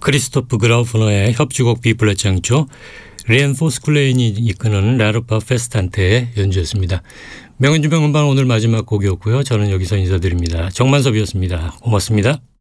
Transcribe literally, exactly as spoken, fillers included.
크리스토프 그라우프너의 협주곡 B플랫 장조, 리앤포스 쿨레인이 이끄는 라르파 페스탄테의 연주였습니다. 명연주 명음반 오늘 마지막 곡이었고요. 저는 여기서 인사드립니다. 정만섭이었습니다. 고맙습니다.